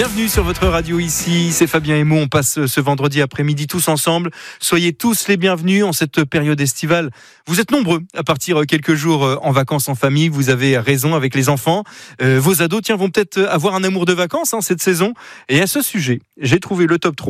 Bienvenue sur votre radio ici, c'est Fabien et Mo, on passe ce vendredi après-midi tous ensemble. Soyez tous les bienvenus en cette période estivale. Vous êtes nombreux à partir quelques jours en vacances en famille, vous avez raison avec les enfants. Vos ados vont peut-être avoir un amour de vacances cette saison. Et à ce sujet, j'ai trouvé le top 3